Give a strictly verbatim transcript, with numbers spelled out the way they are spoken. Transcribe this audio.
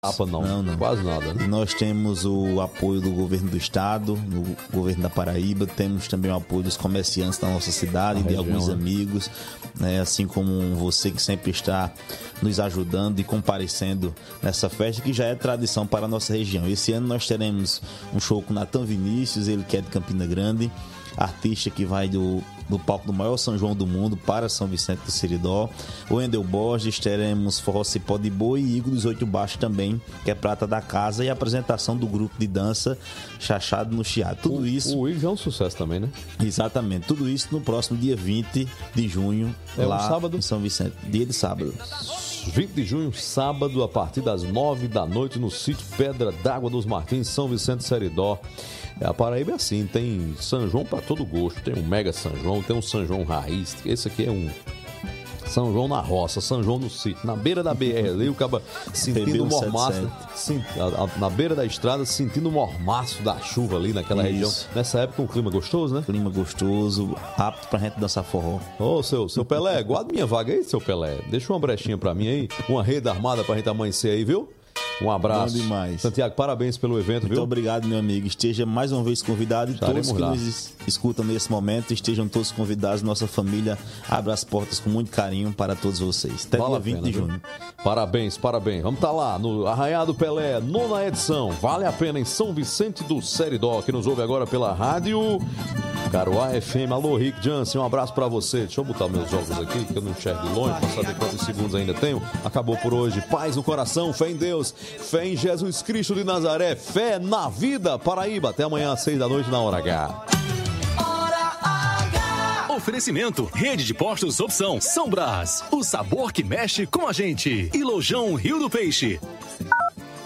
Apa não, não, não, quase nada, né? Nós temos o apoio do governo do estado, do governo da Paraíba, temos também o apoio dos comerciantes da nossa cidade, de região, alguns né? amigos, né? Assim como você que sempre está nos ajudando e comparecendo nessa festa que já é tradição para a nossa região. Esse ano nós teremos um show com Natan Vinícius, ele que é de Campina Grande, artista que vai do, do palco do maior São João do mundo para São Vicente do Seridó. O Wendel Borges, teremos Forró Cipó de Boi e Igor dos Oito Baixos também, que é prata da casa, e a apresentação do grupo de dança Chachado no Chiado. Tudo o, isso... O Igor é um sucesso também, né? Exatamente. Tudo isso no próximo dia vinte de junho, é lá um sábado? em São Vicente. Dia de sábado. vinte de junho, sábado, a partir das nove da noite, no sítio Pedra d'Água dos Martins, São Vicente do Seridó. A Paraíba é assim, tem São João para todo gosto. Tem um Mega São João, tem um São João Raiz. Esse aqui é um São João na roça, São João no sítio, na beira da B R ali, o cara sentindo o mormaço, na beira da estrada, sentindo o mormaço da chuva ali naquela Isso. região. Nessa época um clima gostoso, né? Clima gostoso, apto pra gente dançar forró. Ô, seu, seu Pelé, guarda minha vaga aí, seu Pelé. Deixa uma brechinha pra mim aí, uma rede armada pra gente amanhecer aí, viu? Um abraço. Bom demais. Santiago, parabéns pelo evento, Muito viu? Muito obrigado, meu amigo. Esteja mais uma vez convidado. E todos que nos escutam nesse momento, estejam todos convidados. Nossa família abre as portas com muito carinho para todos vocês. Até dia vinte de junho. Parabéns, parabéns. Vamos estar lá no Arraiado Pelé, nona edição. Vale a pena em São Vicente do Seridó, que nos ouve agora pela rádio Caruá F M. Alô, Rick Jansen, um abraço pra você. Deixa eu botar meus óculos aqui, que eu não enxergo de longe, pra saber quantos segundos ainda tenho. Acabou por hoje. Paz no coração, fé em Deus, fé em Jesus Cristo de Nazaré, fé na vida. Paraíba, até amanhã às seis da noite na Hora H. Oferecimento, Rede de Postos Opção, São Brás, o sabor que mexe com a gente. E Lojão Rio do Peixe.